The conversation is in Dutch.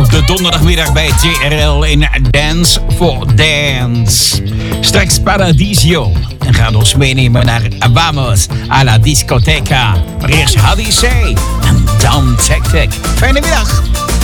op de donderdagmiddag bij TRL in Dance for Dance. Straks Paradisio. En gaat ons meenemen naar Vamos a la Discoteca. Maar eerst Hadisee en Dan Tek Tek. Fijne middag.